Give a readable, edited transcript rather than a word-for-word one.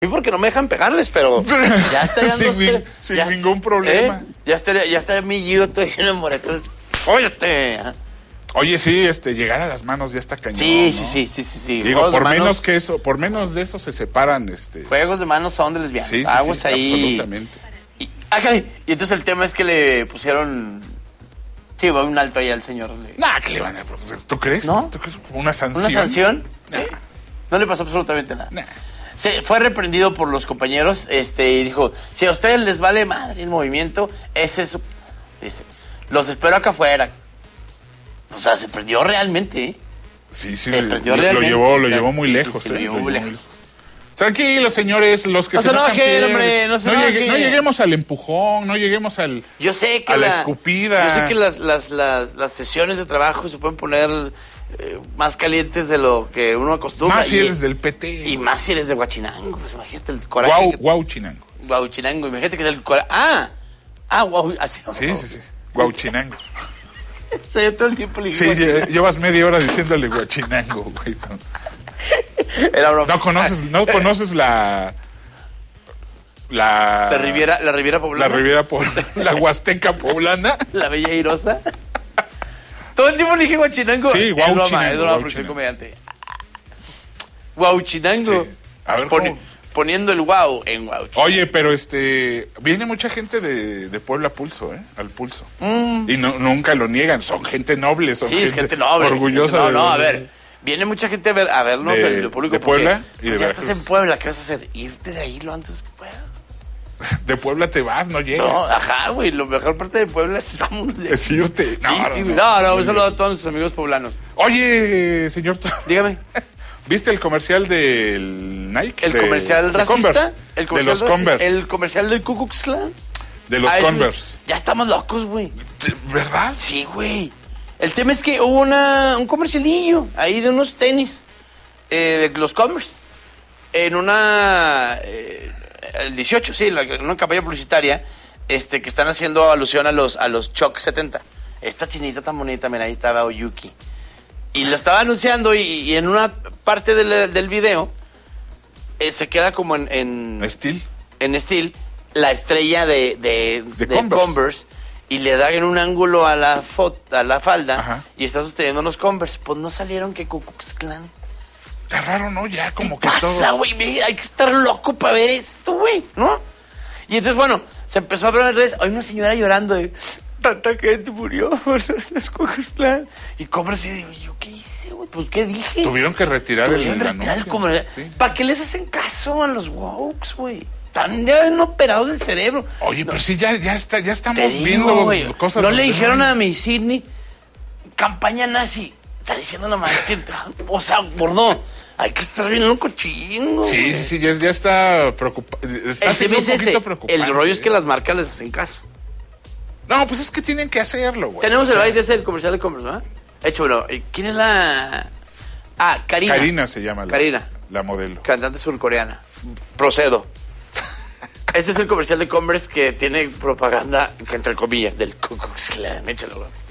Sí, porque no me dejan pegarles, pero ya estarían sin ningún problema. Ya estaría mi Gio todo lleno de moretos. ¡Óyate! Oye, sí, llegar a las manos ya está cañón. Sí, ¿no? sí. Digo, por menos de eso se separan, Juegos de manos son de lesbianas. Sí, Aguas ahí. Absolutamente. Y entonces el tema es que le pusieron... Sí, va un alto ahí al señor. ¿Qué le van a proceder? ¿Tú crees? ¿No? ¿Tú crees? ¿Una sanción? ¿Una sanción? Nah. No le pasó absolutamente nada. Nah. Fue reprendido por los compañeros, y dijo, si a ustedes les vale madre el movimiento, ese es su... Dice, los espero acá afuera. O sea, se prendió realmente, ¿eh? Sí, lo llevó muy lejos. Lo llevó muy lejos. Tranquilos, señores, los que no se enojen, hombre, no lleguemos al empujón, no lleguemos al... Yo sé que a la escupida. Yo sé que las sesiones de trabajo se pueden poner más calientes de lo que uno acostumbra. Más si eres del PT. Y más si eres de Huachinango, pues imagínate el coraje. Guauchinango. Guauchinango, imagínate que es el coraje. Guau. Sí. Guauchinango. O sea, yo todo el tiempo le digo. Sí, llevas media hora diciéndole Guachinango, güey. Era broma. No conoces la Riviera Poblana. La Huasteca Poblana. La Bella Airosa. Todo el tiempo le dije Guachinango. Sí, Guauchinango. Es broma, porque soy comediante. Guauchinango. Sí. A ver, poniendo el guau en Guauchinango. Oye, pero viene mucha gente de Puebla al pulso. Y nunca lo niegan, son gente noble, es gente noble. Orgullosa. A ver, viene mucha gente a vernos, el público. De Puebla y de ya Veracruz. estás en Puebla, ¿qué vas a hacer? Irte de ahí lo antes que puedas. De Puebla te vas, no llegas. No, güey, lo mejor parte de Puebla es vámonos de... Es irte. Un saludo a todos nuestros amigos poblanos. Oye, señor... Dígame. ¿Viste el comercial del Nike? ¿El comercial racista? Converse, de los Converse. ¿El comercial del Ku Klux Klan? De los Converse. Ya estamos locos, güey. ¿Verdad? Sí, güey. El tema es que hubo un comercialillo ahí de unos tenis, de los Converse, en el 18, sí, en una campaña publicitaria, que están haciendo alusión a los Chuck 70. Esta chinita tan bonita, mira, ahí estaba Oyuki. Y lo estaba anunciando y en una parte del video se queda como en Steel. En Steel, la estrella de Converse. Y le dan en un ángulo a la falda. Ajá. Y está sosteniendo unos Converse. Pues no salieron que Ku Klux Klan. Está raro, ¿no? Ya como ¿Qué pasa, güey? Hay que estar loco para ver esto, güey, ¿no? Y entonces, bueno, se empezó a hablar en las redes. Hay una señora llorando de... Tanta gente murió por los Ku Klux Klan. Y Converse, y digo, ¿yo qué hice, güey? Pues, ¿qué dije? Tuvieron que retirar el anuncio. Sí. ¿Para qué les hacen caso a los wokes, güey? Están ya operados del cerebro. Oye, pero sí, ya estamos viendo cosas. No le dijeron a mi Sidney, campaña nazi. Está diciendo la madre que... O sea, gordo, hay que estar bien loco chingo. Sí, ya está preocupado. Está siendo un poquito preocupante. El rollo es que las marcas les hacen caso. No, pues es que tienen que hacerlo, güey. Tenemos el baile de ese comercial de Converse, ¿no? Hecho, bueno, ¿quién es la...? Karina. Karina se llama. Karina. La modelo. Cantante surcoreana. Procedo. Ese es el comercial de Converse que tiene propaganda, entre comillas, del Ku Klux Klan. Échalo, güey.